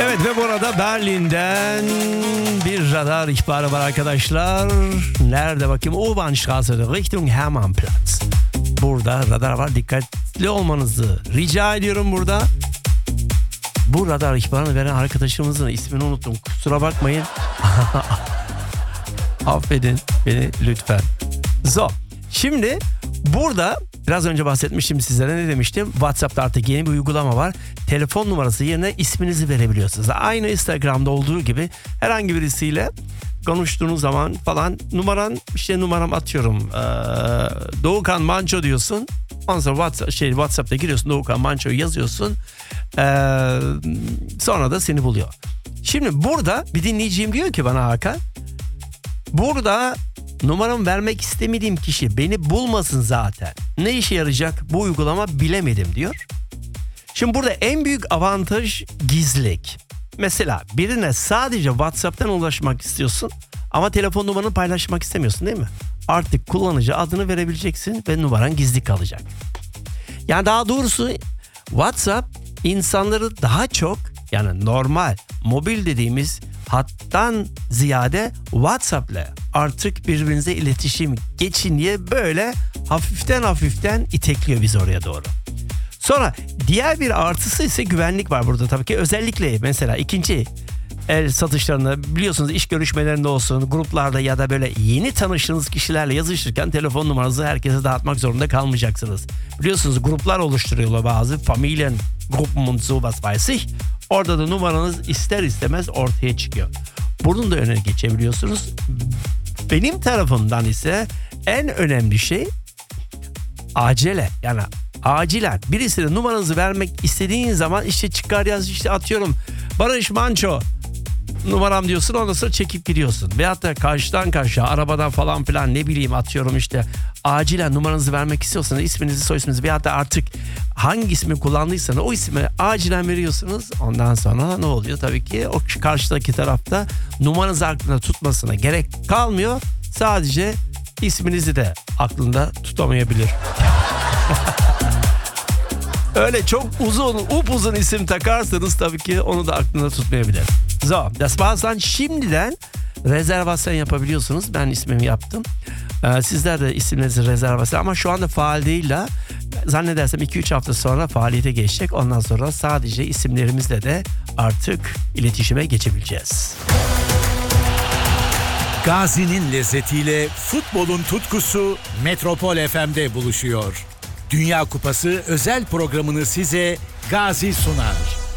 Evet ve burada Berlin'den bir radar ihbarı var arkadaşlar. Nerede bakayım? U-Bahn-Straße Richtung Hermannplatz. Burada radar var. Dikkatli olmanızı rica ediyorum burada. Bu radar ihbarını veren arkadaşımızın ismini unuttum. Kusura bakmayın. Affedin beni lütfen. Şimdi burada biraz önce bahsetmiştim sizlere, ne demiştim? WhatsApp'ta artık yeni bir uygulama var. Telefon numarası yerine isminizi verebiliyorsunuz. Aynı Instagram'da olduğu gibi herhangi birisiyle konuştuğunuz zaman falan numaram atıyorum. Doğukan Manço diyorsun. Ondan sonra WhatsApp'ta giriyorsun, Doğukan Manço'yu yazıyorsun. Sonra da seni buluyor. Şimdi burada bir dinleyicim diyor ki bana, Hakan, burada numaramı vermek istemediğim kişi beni bulmasın zaten. Ne işe yarayacak bu uygulama bilemedim diyor. Şimdi burada en büyük avantaj gizlilik. Mesela birine sadece WhatsApp'tan ulaşmak istiyorsun ama telefon numaranı paylaşmak istemiyorsun, değil mi? Artık kullanıcı adını verebileceksin ve numaran gizli kalacak. Yani daha doğrusu WhatsApp insanları daha çok, yani normal mobil dediğimiz hattan ziyade WhatsApp'la artık birbirinize iletişim geçin diye böyle hafiften itekliyor bizi oraya doğru. Sonra diğer bir artısı ise güvenlik var burada tabii ki. Özellikle mesela ikinci el satışlarında, biliyorsunuz, iş görüşmelerinde olsun, gruplarda ya da böyle yeni tanıştığınız kişilerle yazışırken telefon numaranızı herkese dağıtmak zorunda kalmayacaksınız. Biliyorsunuz gruplar oluşturuyorlar bazı. Familiengruppen und sowas weiß ich. Orada da numaranız ister istemez ortaya çıkıyor. Bunun da önüne geçebiliyorsunuz. Benim tarafımdan ise en önemli şey acele. Yani acilen birisine numaranızı vermek istediğin zaman işte çıkar yaz, işte atıyorum Barış Manço numaram diyorsun, ondan sonra çekip gidiyorsun. Veyahut da karşıdan karşıya arabadan falan filan, ne bileyim, atıyorum işte acilen numaranızı vermek istiyorsanız isminizi, soy isminizi veyahut da artık hangi ismi kullandıysanız o ismi acilen veriyorsunuz. Ondan sonra ne oluyor? Tabii ki o karşıdaki tarafta numaranızı aklında tutmasına gerek kalmıyor. Sadece isminizi de aklında tutamayabilir. Öyle çok upuzun isim takarsanız tabii ki onu da aklında tutmayabilir. Das war's dann. Şimdiden rezervasyon yapabiliyorsunuz. Ben ismimi yaptım. Sizler de isimlerinizi rezervasyon, ama şu anda faal değil de zannedersem 2-3 hafta sonra faaliyete geçecek. Ondan sonra sadece isimlerimizle de artık iletişime geçebileceğiz. Gazi'nin lezzetiyle futbolun tutkusu Metropol FM'de buluşuyor. Dünya Kupası özel programını size Gazi sunar.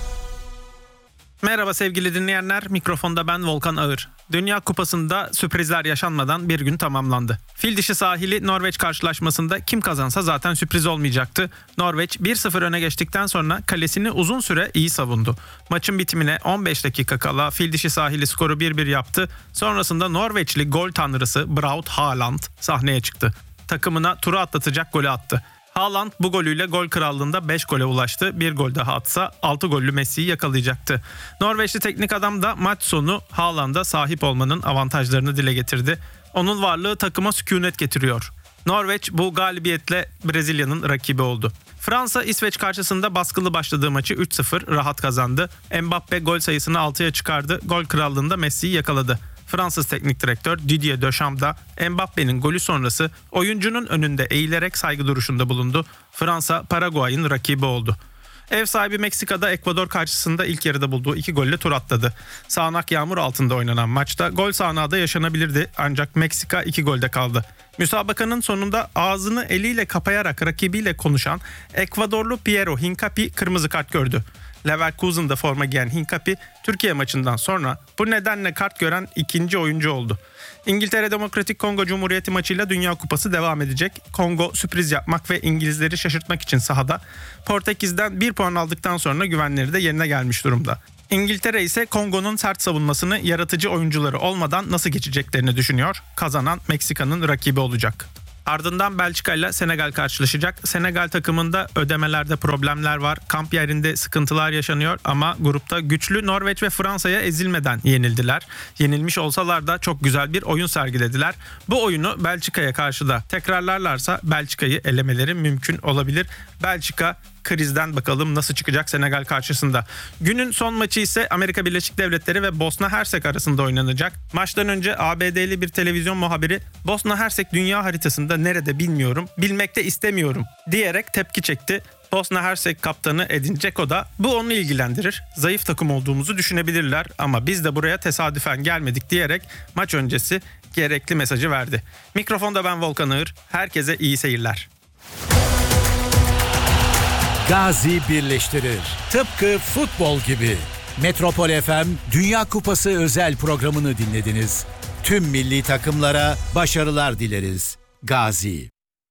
Merhaba sevgili dinleyenler, mikrofonda ben Volkan Ağır. Dünya Kupası'nda sürprizler yaşanmadan bir gün tamamlandı. Fil dişi sahili Norveç karşılaşmasında kim kazansa zaten sürpriz olmayacaktı. Norveç 1-0 öne geçtikten sonra kalesini uzun süre iyi savundu. Maçın bitimine 15 dakika kala fil dişi sahili skoru 1-1 yaptı. Sonrasında Norveçli gol tanrısı Braut Haaland sahneye çıktı. Takımına turu atlatacak golü attı. Haaland bu golüyle gol krallığında 5 gole ulaştı. Bir gol daha atsa 6 gollü Messi'yi yakalayacaktı. Norveçli teknik adam da maç sonu Haaland'a sahip olmanın avantajlarını dile getirdi. Onun varlığı takıma sükunet getiriyor. Norveç bu galibiyetle Brezilya'nın rakibi oldu. Fransa İsveç karşısında baskılı başladığı maçı 3-0 rahat kazandı. Mbappe gol sayısını 6'ya çıkardı. Gol krallığında Messi'yi yakaladı. Fransız teknik direktör Didier Deschamps da Mbappe'nin golü sonrası oyuncunun önünde eğilerek saygı duruşunda bulundu. Fransa Paraguay'ın rakibi oldu. Ev sahibi Meksika'da Ekvador karşısında ilk yarıda bulduğu 2 golle tur atladı. Sağanak yağmur altında oynanan maçta gol sağanağı da yaşanabilirdi, ancak Meksika 2 golde kaldı. Müsabakanın sonunda ağzını eliyle kapayarak rakibiyle konuşan Ekvadorlu Piero Hincapi kırmızı kart gördü. Leverkusen'da forma giyen Hincapi, Türkiye maçından sonra bu nedenle kart gören ikinci oyuncu oldu. İngiltere Demokratik Kongo Cumhuriyeti maçıyla Dünya Kupası devam edecek. Kongo sürpriz yapmak ve İngilizleri şaşırtmak için sahada. Portekiz'den 1 puan aldıktan sonra güvenleri de yerine gelmiş durumda. İngiltere ise Kongo'nun sert savunmasını yaratıcı oyuncuları olmadan nasıl geçeceklerini düşünüyor. Kazanan Meksika'nın rakibi olacak. Ardından Belçika ile Senegal karşılaşacak. Senegal takımında ödemelerde problemler var. Kamp yerinde sıkıntılar yaşanıyor ama grupta güçlü Norveç ve Fransa'ya ezilmeden yenildiler. Yenilmiş olsalar da çok güzel bir oyun sergilediler. Bu oyunu Belçika'ya karşı da tekrarlarlarsa Belçika'yı elemeleri mümkün olabilir. Belçika krizden bakalım nasıl çıkacak Senegal karşısında. Günün son maçı ise Amerika Birleşik Devletleri ve Bosna Hersek arasında oynanacak. Maçtan önce ABD'li bir televizyon muhabiri Bosna Hersek dünya haritasında nerede bilmiyorum, bilmek de istemiyorum diyerek tepki çekti. Bosna Hersek kaptanı Edin Dzeko da bu onu ilgilendirir. Zayıf takım olduğumuzu düşünebilirler ama biz de buraya tesadüfen gelmedik diyerek maç öncesi gerekli mesajı verdi. Mikrofonda ben Volkan Ağır. Herkese iyi seyirler. Gazi birleştirir. Tıpkı futbol gibi. Metropol FM Dünya Kupası özel programını dinlediniz. Tüm milli takımlara başarılar dileriz. Gazi.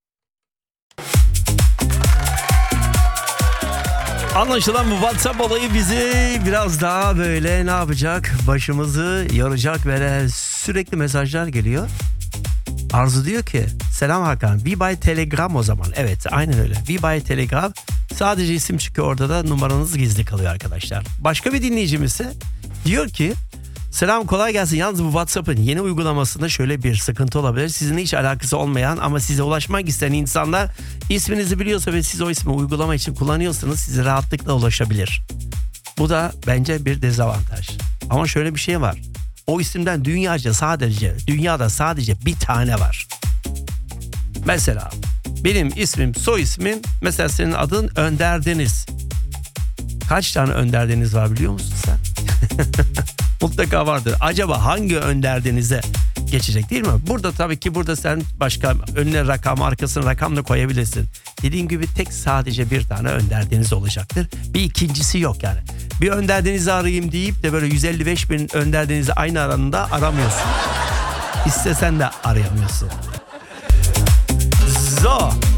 Anlaşılan bu WhatsApp olayı bizi biraz daha böyle ne yapacak? Başımızı yoracak, böyle sürekli mesajlar geliyor. Arzu diyor ki selam Hakan, we by Telegram o zaman. Evet, aynen öyle. We by Telegram. Sadece isim çıkıyor orada da, numaranız gizli kalıyor arkadaşlar. Başka bir dinleyicimiz ise diyor ki selam, kolay gelsin. Yalnız bu WhatsApp'ın yeni uygulamasında şöyle bir sıkıntı olabilir. Sizinle hiç alakası olmayan ama size ulaşmak isteyen insanlar isminizi biliyorsa ve siz o ismi uygulama için kullanıyorsanız size rahatlıkla ulaşabilir. Bu da bence bir dezavantaj. Ama şöyle bir şey var. O isimden dünyada sadece bir tane var. Mesela benim ismim, soy ismim, mesela senin adın Önder Deniz. Kaç tane Önder Deniz var biliyor musun sen? Mutlaka vardır. Acaba hangi Önder Deniz'e geçecek, değil mi? Burada tabii ki sen başka önüne rakam, arkasına rakam da koyabilirsin. Dediğim gibi sadece bir tane Önder Deniz olacaktır. Bir ikincisi yok yani. Bir Önder Deniz'i arayayım deyip de böyle 155 bin Önder Deniz'i aynı aranda aramıyorsun. İstesen de arayamıyorsun. So.